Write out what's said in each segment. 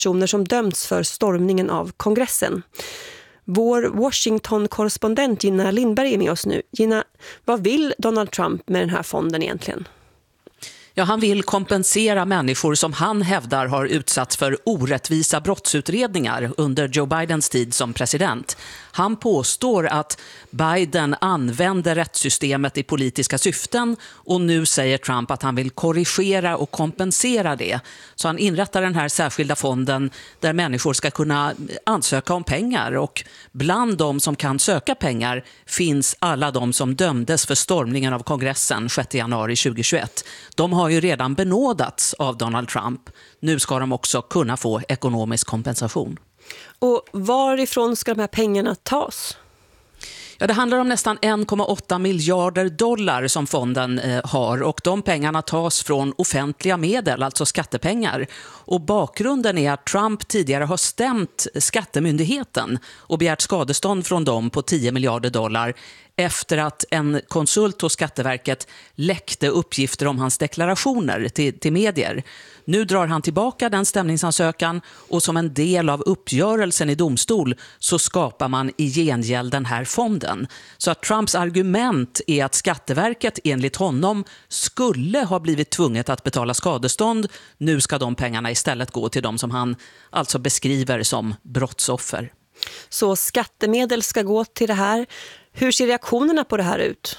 personer som dömts för stormningen av kongressen. Vår Washington-korrespondent Gina Lindberg är med oss nu. Gina, vad vill Donald Trump med den här fonden egentligen? Ja, han vill kompensera människor som han hävdar har utsatts för orättvisa brottsutredningar under Joe Bidens tid som president. Han påstår att Biden använde rättssystemet i politiska syften och nu säger Trump att han vill korrigera och kompensera det. Så han inrättar den här särskilda fonden där människor ska kunna ansöka om pengar, och bland de som kan söka pengar finns alla de som dömdes för stormningen av kongressen 6 januari 2021. De har ju redan benådats av Donald Trump. Nu ska de också kunna få ekonomisk kompensation. Och varifrån ska de här pengarna tas? Ja, det handlar om nästan 1,8 miljarder dollar som fonden har, och de pengarna tas från offentliga medel, alltså skattepengar. Och bakgrunden är att Trump tidigare har stämt skattemyndigheten och begärt skadestånd från dem på 10 miljarder dollar efter att en konsult hos Skatteverket läckte uppgifter om hans deklarationer till medier. Nu drar han tillbaka den stämningsansökan, och som en del av uppgörelsen i domstol så skapar man i gengäld den här fonden. Så att Trumps argument är att Skatteverket enligt honom skulle ha blivit tvunget att betala skadestånd. Nu ska de pengarna istället gå till de som han alltså beskriver som brottsoffer. Så skattemedel ska gå till det här. Hur ser reaktionerna på det här ut?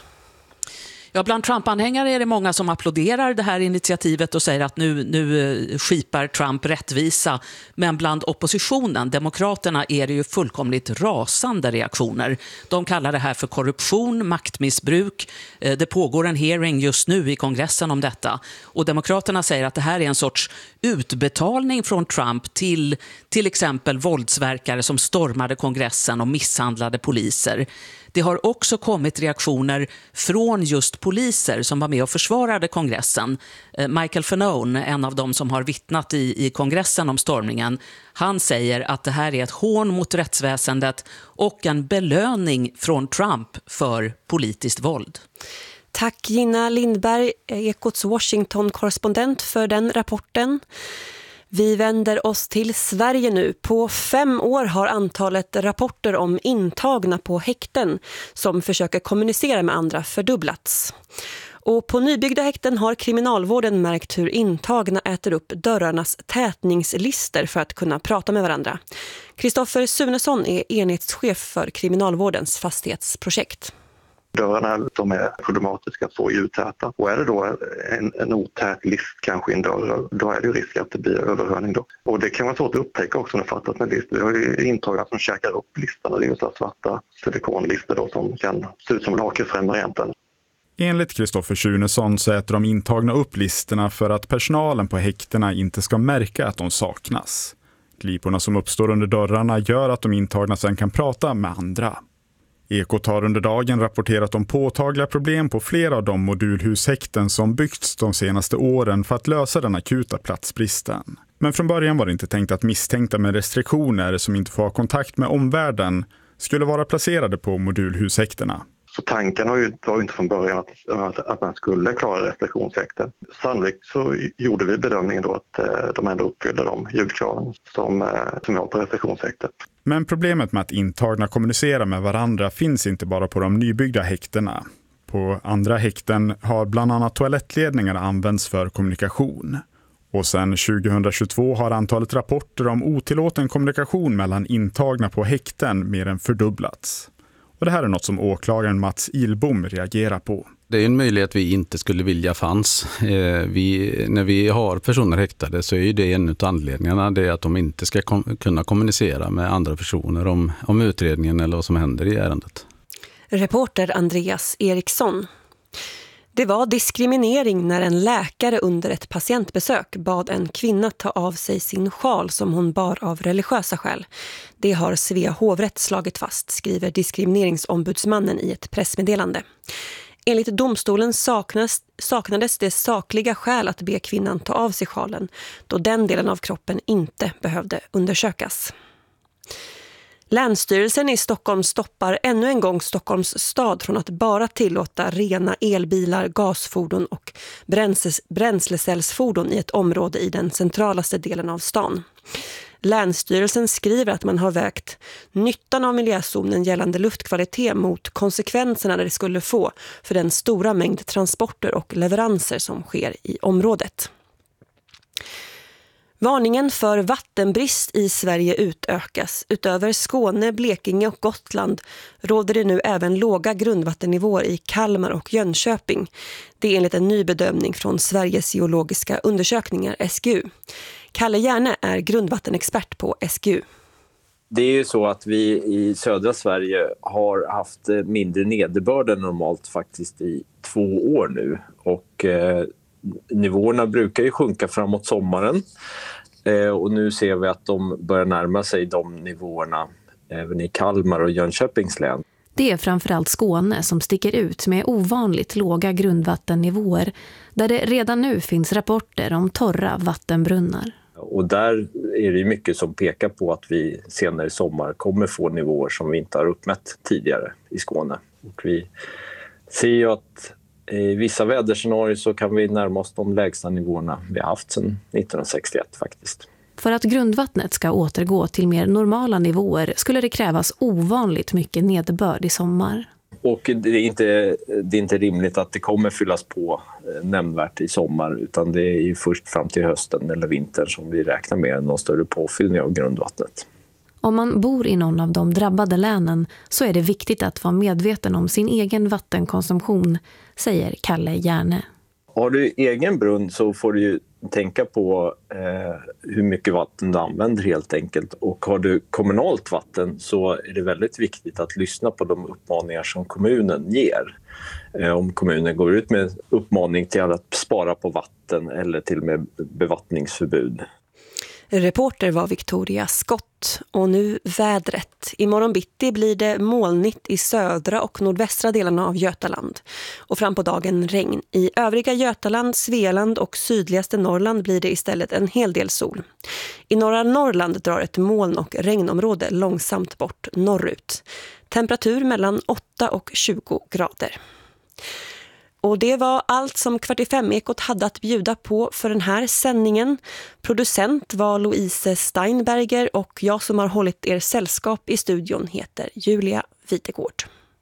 Ja, bland Trump-anhängare är det många som applåderar det här initiativet och säger att nu skipar Trump rättvisa. Men bland oppositionen, demokraterna, är det ju fullkomligt rasande reaktioner. De kallar det här för korruption, maktmissbruk. Det pågår en hearing just nu i kongressen om detta. Och demokraterna säger att det här är en sorts utbetalning från Trump till exempel våldsverkare som stormade kongressen och misshandlade poliser. Det har också kommit reaktioner från just poliser som var med och försvarade kongressen. Michael Fanone, en av dem som har vittnat i kongressen om stormningen, han säger att det här är ett hån mot rättsväsendet och en belöning från Trump för politiskt våld. Tack Gina Lindberg, Ekots Washington-korrespondent, för den rapporten. Vi vänder oss till Sverige nu. På 5 år har antalet rapporter om intagna på häkten som försöker kommunicera med andra fördubblats. Och på nybyggda häkten har kriminalvården märkt hur intagna äter upp dörrarnas tätningslister för att kunna prata med varandra. Kristoffer Sunesson är enhetschef för kriminalvårdens fastighetsprojekt. Dörrarna som är problematiska att få uttäta. Och är det då en otät list kanske i en dörr, då är det ju risk att det blir överhörning då. Och det kan vara svårt att upptäcka också när fattat med list. Vi har ju intagna som käkar upp listorna, det är ju så svarta silikonlistor då som kan se ut som lakritsen egentligen. Enligt Kristoffer Sunesson så äter de intagna upp listorna för att personalen på häktena inte ska märka att de saknas. Gliporna som uppstår under dörrarna gör att de intagna sen kan prata med andra. Ekot har under dagen rapporterat om påtagliga problem på flera av de modulhushäkten som byggts de senaste åren för att lösa den akuta platsbristen. Men från början var det inte tänkt att misstänkta med restriktioner som inte får ha kontakt med omvärlden skulle vara placerade på modulhushäktena. Så tanken var ju inte från början att man skulle klara restriktionshäkten. Sannolikt så gjorde vi bedömningen då att de ändå uppfyllde de ljudkraven som var på restriktionshäktet. Men problemet med att intagna kommunicerar med varandra finns inte bara på de nybyggda häktena. På andra häkten har bland annat toalettledningar använts för kommunikation. Och sedan 2022 har antalet rapporter om otillåten kommunikation mellan intagna på häkten mer än fördubblats. Och det här är något som åklagaren Mats Ilbom reagerar på. Det är en möjlighet vi inte skulle vilja fanns. När vi har personer häktade så är det en av anledningarna det är att de inte ska kunna kommunicera med andra personer om utredningen eller vad som händer i ärendet. Reporter Andreas Eriksson. Det var diskriminering när en läkare under ett patientbesök bad en kvinna ta av sig sin sjal som hon bar av religiösa skäl. Det har Svea hovrätt slagit fast, skriver diskrimineringsombudsmannen i ett pressmeddelande. Enligt domstolen saknades det sakliga skäl att be kvinnan ta av sig sjalen, då den delen av kroppen inte behövde undersökas. Länsstyrelsen i Stockholm stoppar ännu en gång Stockholms stad från att bara tillåta rena elbilar, gasfordon och bränslecellsfordon i ett område i den centralaste delen av stan. Länsstyrelsen skriver att man har vägt nyttan av miljözonen gällande luftkvalitet mot konsekvenserna det skulle få för den stora mängd transporter och leveranser som sker i området. Varningen för vattenbrist i Sverige utökas. Utöver Skåne, Blekinge och Gotland råder det nu även låga grundvattennivåer i Kalmar och Jönköping. Det är enligt en ny bedömning från Sveriges geologiska undersökningar, SGU. Kalle Järne är grundvattenexpert på SGU. Det är ju så att vi i södra Sverige har haft mindre nederbörd än normalt faktiskt i 2 år nu. Och nivåerna brukar ju sjunka framåt sommaren. Och nu ser vi att de börjar närma sig de nivåerna även i Kalmar och Jönköpings län. Det är framförallt Skåne som sticker ut med ovanligt låga grundvattennivåer där det redan nu finns rapporter om torra vattenbrunnar. Och där är det mycket som pekar på att vi senare i sommar kommer få nivåer som vi inte har uppmätt tidigare i Skåne. Och vi ser ju att i vissa väderscenarier så kan vi närma oss de lägsta nivåerna vi har haft sedan 1961 faktiskt. För att grundvattnet ska återgå till mer normala nivåer skulle det krävas ovanligt mycket nederbörd i sommar. Och det är inte rimligt att det kommer fyllas på nämnvärt i sommar, utan det är ju först fram till hösten eller vintern som vi räknar med någon större påfyllning av grundvattnet. Om man bor i någon av de drabbade länen så är det viktigt att vara medveten om sin egen vattenkonsumtion, säger Kalle Järne. Har du egen brunn så får du ju tänka på hur mycket vatten du använder helt enkelt. Och har du kommunalt vatten så är det väldigt viktigt att lyssna på de uppmaningar som kommunen ger. Om kommunen går ut med uppmaning till att spara på vatten eller till och med bevattningsförbud. Reporter var Victoria Skott. Och nu vädret. Imorgon bitti blir det molnigt i södra och nordvästra delarna av Götaland. Och fram på dagen regn. I övriga Götaland, Svealand och sydligaste Norrland blir det istället en hel del sol. I norra Norrland drar ett moln- och regnområde långsamt bort norrut. Temperatur mellan 8 och 20 grader. Och det var allt som 45-ekot hade att bjuda på för den här sändningen. Producent var Louise Steinberger och jag som har hållit er sällskap i studion heter Julia Vitegård.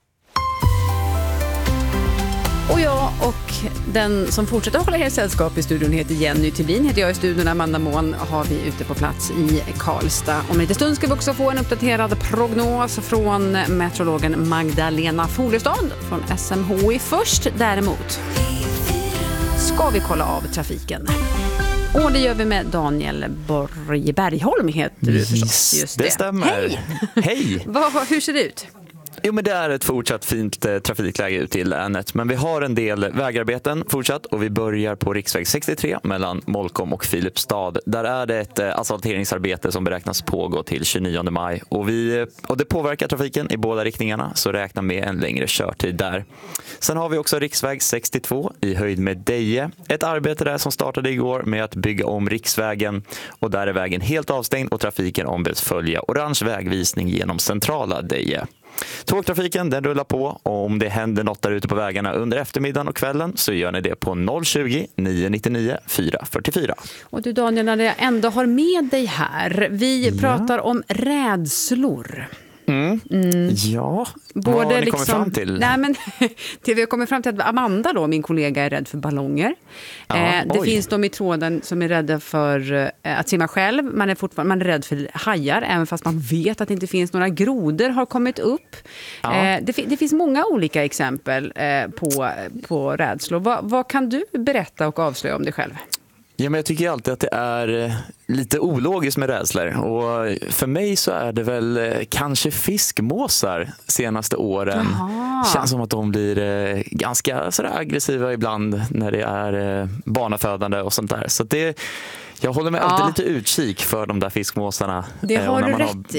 Och jag och den som fortsätter hålla er sällskap i studion heter Jenny Thulin. Heter jag i studion. Amanda Mån har vi ute på plats i Karlstad. Om en liten stund ska vi också få en uppdaterad prognos från meteorologen Magdalena Folestad från SMHI. Först däremot ska vi kolla av trafiken. Och det gör vi med Daniel Bergholm heter du förstås. Just det stämmer. Hej! Hur ser det ut? Jo, men det är ett fortsatt fint trafikläge ut till länet. Men vi har en del vägarbeten fortsatt och vi börjar på riksväg 63 mellan Molkom och Filipstad. Där är det ett asfalteringsarbete som beräknas pågå till 29 maj. Och det påverkar trafiken i båda riktningarna, så räkna med en längre körtid där. Sen har vi också riksväg 62 i höjd med Deje. Ett arbete där som startade igår med att bygga om riksvägen. Och där är vägen helt avstängd och trafiken ombeds följa orange vägvisning genom centrala Deje. Tågtrafiken den rullar på och om det händer något där ute på vägarna under eftermiddagen och kvällen så gör ni det på 020 999 444. Och du Daniel, när jag ändå har med dig här, vi pratar om rädslor. Ja, både vad har ni kommit fram till? Nej, men vi har kommit fram till att Amanda då, min kollega, är rädd för ballonger. Det finns de i tråden som är rädda för att simma själv. Man är rädd för hajar, även fast man vet att det inte finns några grodor har kommit upp. Det finns många olika exempel på rädslor. Vad kan du berätta och avslöja om dig själv? Ja, men jag tycker alltid att det är lite ologiskt med rädslor. Och för mig så är det väl kanske fiskmåsar senaste åren. Känns som att de blir ganska sådär aggressiva ibland när det är barnafödande och sånt där. Så jag håller mig alltid lite utkik för de där fiskmåsarna. Det har du rätt i.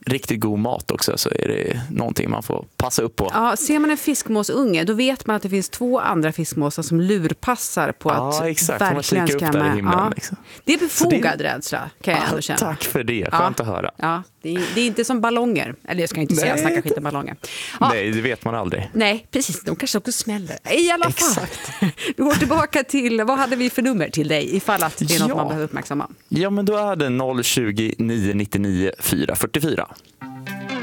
riktigt god mat också, så är det någonting man får passa upp på. Ja, ser man en fiskmåsunge, då vet man att det finns 2 andra fiskmåsar som lurpassar på att verkligen skrämma. Ja. Liksom. Det är befogad rädsla, kan jag ändå känna. Tack för det, skönt att höra. Ja, det är inte som ballonger. Eller jag ska inte säga, snacka skit om ballonger. Ja. Nej, det vet man aldrig. Nej, precis. De kanske också smäller. I alla fall. Vi går tillbaka till, vad hade vi för nummer till dig ifall att det är något man behöver uppmärksamma? Ja, men då är det 020 999 444.